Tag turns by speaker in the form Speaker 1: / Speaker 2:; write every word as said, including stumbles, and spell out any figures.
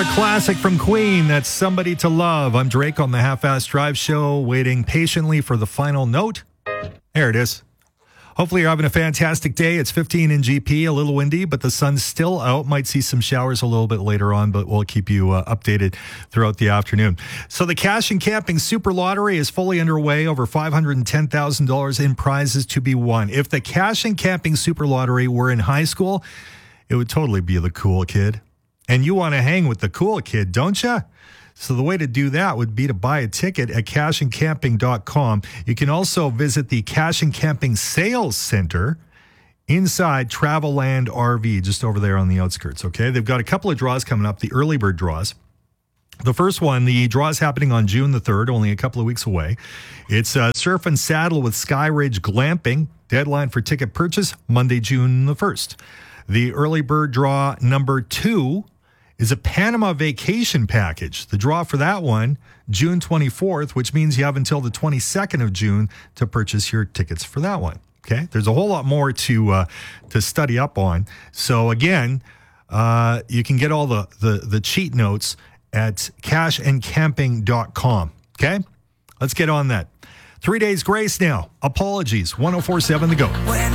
Speaker 1: A classic from Queen, that's Somebody to Love. I'm Drake on the Half-Ass Drive Show, waiting patiently for the final note. There it is. Hopefully you're having a fantastic day. It's fifteen in G P, a little windy, but the sun's still out. Might see some showers a little bit later on, but we'll keep you uh, updated throughout the afternoon. So the Cash and Camping Super Lottery is fully underway. Over five hundred ten thousand dollars in prizes to be won. If the Cash and Camping Super Lottery were in high school, it would totally be the cool kid. And you want to hang with the cool kid, don't you? So the way to do that would be to buy a ticket at cash and camping dot com. You can also visit the Cash and Camping Sales Center inside Travelland R V, just over there on the outskirts, okay? They've got a couple of draws coming up, the early bird draws. The first one, the draw is happening on June the third, only a couple of weeks away. It's uh, Surf and Saddle with Sky Ridge Glamping. Deadline for ticket purchase, Monday, June the first. The early bird draw number two is a Panama vacation package. The draw for that one, June twenty-fourth, which means you have until the twenty-second of June to purchase your tickets for that one. Okay, there's a whole lot more to uh, to study up on. So again, uh, you can get all the, the, the cheat notes at cash and camping dot com. Okay, let's get on that. Three days grace now. Apologies. one oh four point seven The Go.